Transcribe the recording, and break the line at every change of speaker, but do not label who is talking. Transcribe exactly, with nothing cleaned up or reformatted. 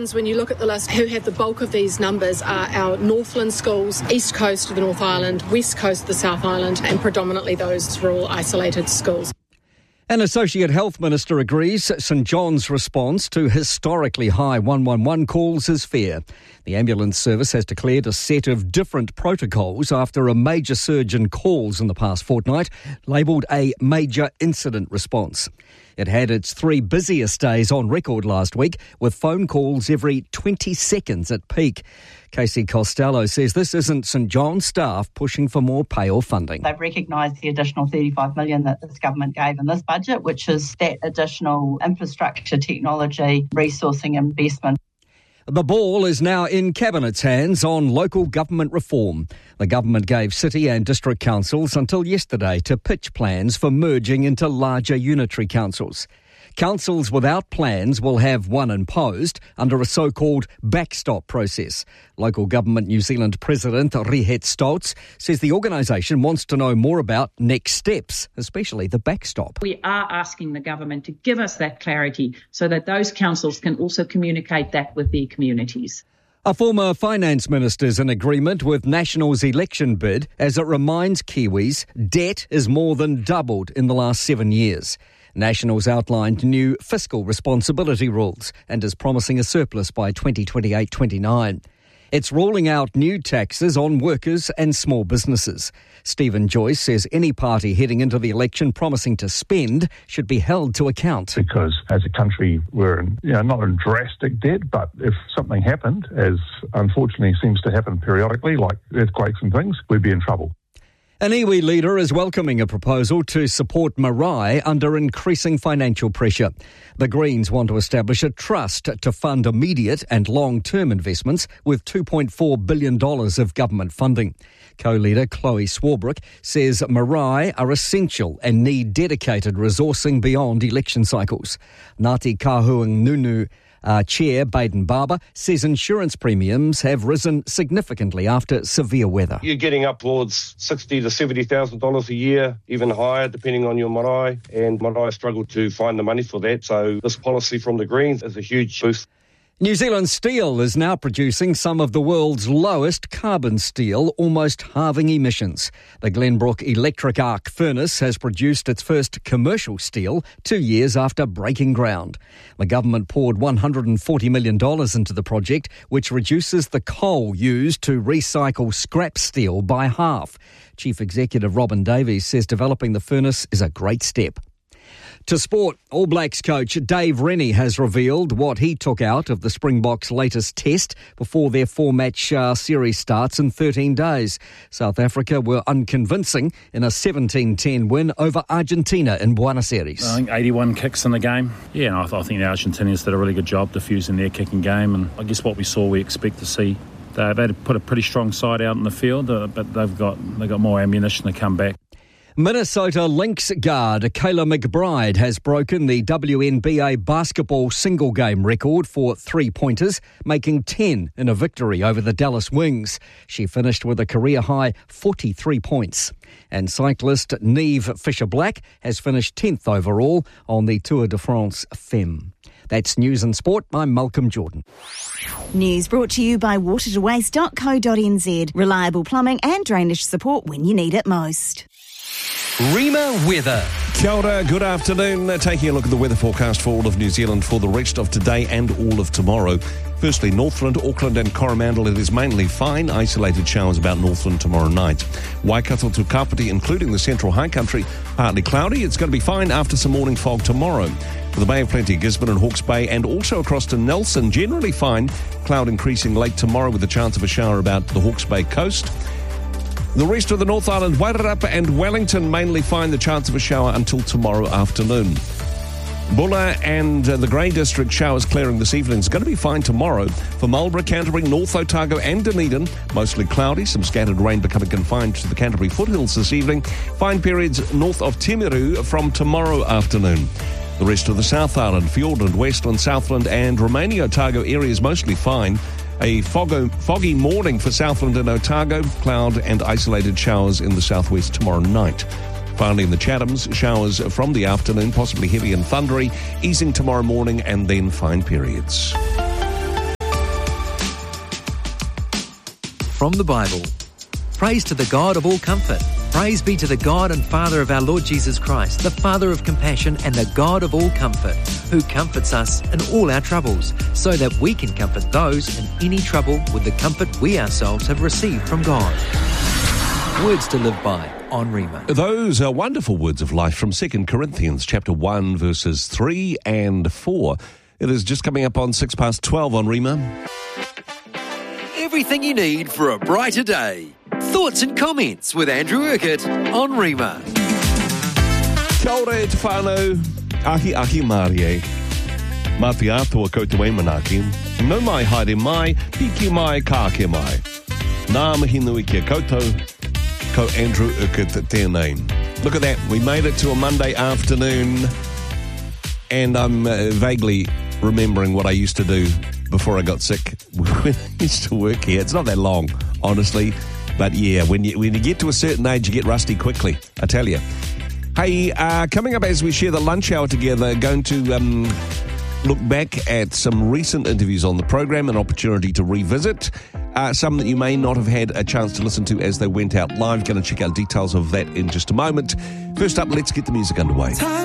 ones, when you look at the list, who have the bulk of these numbers are our Northland schools, east coast of the North Island, west coast of the South Island, and predominantly those rural isolated schools.
An Associate Health Minister agrees St John's response to historically high one one one calls is fair. The ambulance service has declared a set of different protocols after a major surge in calls in the past fortnight, labelled a major incident response. It had its three busiest days on record last week, with phone calls every twenty seconds at peak. Casey Costello says this isn't St John's staff pushing for more pay or funding.
They've recognised the additional thirty-five million dollars that this government gave in this budget, which is that additional infrastructure, technology, resourcing investment.
The ball is now in Cabinet's hands on local government reform. The government gave city and district councils until yesterday to pitch plans for merging into larger unitary councils. Councils without plans will have one imposed under a so-called backstop process. Local Government New Zealand President Rihet Stoltz says the organisation wants to know more about next steps, especially the backstop.
We are asking the government to give us that clarity so that those councils can also communicate that with their communities.
A former finance minister's in agreement with National's election bid as it reminds Kiwis debt is more than doubled in the last seven years. National's outlined new fiscal responsibility rules and is promising a surplus by twenty twenty-eight twenty-nine. It's ruling out new taxes on workers and small businesses. Stephen Joyce says any party heading into the election promising to spend should be held to account.
Because as a country, we're in, you know, not in drastic debt, but if something happened, as unfortunately seems to happen periodically, like earthquakes and things, we'd be in trouble.
An iwi leader is welcoming a proposal to support Marae under increasing financial pressure. The Greens want to establish a trust to fund immediate and long-term investments with two point four billion dollars of government funding. Co-leader Chloe Swarbrick says Marae are essential and need dedicated resourcing beyond election cycles. Ngāti Kahuang Nunu Uh, Chair Baden Barber says insurance premiums have risen significantly after severe weather.
You're getting up towards sixty thousand to seventy thousand dollars a year, even higher depending on your marae, and marae struggle to find the money for that. So this policy from the Greens is a huge boost.
New Zealand Steel is now producing some of the world's lowest carbon steel, almost halving emissions. The Glenbrook Electric Arc Furnace has produced its first commercial steel two years after breaking ground. The government poured one hundred forty million dollars into the project, which reduces the coal used to recycle scrap steel by half. Chief Executive Robin Davies says developing the furnace is a great step. To sport, All Blacks coach Dave Rennie has revealed what he took out of the Springboks' latest test before their four-match uh, series starts in thirteen days. South Africa were unconvincing in a seventeen ten win over Argentina in Buenos Aires.
I think eighty-one kicks in the game. Yeah, I, th- I think the Argentinians did a really good job diffusing their kicking game, and I guess what we saw we expect to see. They've had to put a pretty strong side out in the field, uh, but they've got they've got more ammunition to come back.
Minnesota Lynx guard Kayla McBride has broken the W N B A basketball single-game record for three-pointers, making ten in a victory over the Dallas Wings. She finished with a career-high forty-three points. And cyclist Niamh Fisher-Black has finished tenth overall on the Tour de France Femme. That's News and Sport. I'm Malcolm Jordan.
News brought to you by water to waste dot co dot n z. Reliable plumbing and drainage support when you need it most.
Rima Weather.
Kia ora, good afternoon. Uh, taking a look at the weather forecast for all of New Zealand for the rest of today and all of tomorrow. Firstly, Northland, Auckland and Coromandel, it is mainly fine. Isolated showers about Northland tomorrow night. Waikato to Kapiti, including the central high country, partly cloudy. It's going to be fine after some morning fog tomorrow. For the Bay of Plenty, Gisborne and Hawke's Bay, and also across to Nelson, generally fine. Cloud increasing late tomorrow with a chance of a shower about the Hawke's Bay coast. The rest of the North Island, Wairarapa and Wellington, mainly fine, the chance of a shower until tomorrow afternoon. Bulla and uh, the Grey District, showers clearing this evening. It's going to be fine tomorrow. For Marlborough, Canterbury, North Otago and Dunedin, mostly cloudy. Some scattered rain becoming confined to the Canterbury foothills this evening. Fine periods north of Timaru from tomorrow afternoon. The rest of the South Island, Fiordland, Westland, Southland and Romania Otago areas mostly fine. A foggo, foggy morning for Southland and Otago, cloud and isolated showers in the southwest tomorrow night. Finally, in the Chathams, showers from the afternoon, possibly heavy and thundery, easing tomorrow morning and then fine periods.
from the Bible. Praise to the God of all comfort. Praise be to the God and Father of our Lord Jesus Christ, the Father of compassion and the God of all comfort, who comforts us in all our troubles, so that we can comfort those in any trouble with the comfort we ourselves have received from God. Words to live by on Rima.
Those are wonderful words of life from Second Corinthians chapter one, verses three and four. It is just coming up on six past twelve on Rima.
Everything you need for a brighter day. Thoughts and comments with Andrew Urquhart on Rima.
Kia ora e te whānau, ahi ahi marie. Mā te atua koutou e manaki. No mai haere mai, piki mai, kāke mai. Nā mihi nui kia koutou, ko Andrew Urquhart tēnei. Look at that, we made it to a Monday afternoon, and I'm uh, vaguely remembering what I used to do before I got sick when I used to work here. It's not that long, honestly. But yeah, when you when you get to a certain age, you get rusty quickly, I tell you. Hey, uh, coming up as we share the lunch hour together, going to um, look back at some recent interviews on the program, an opportunity to revisit uh, some that you may not have had a chance to listen to as they went out live. Going to check out details of that in just a moment. First up, let's get the music underway.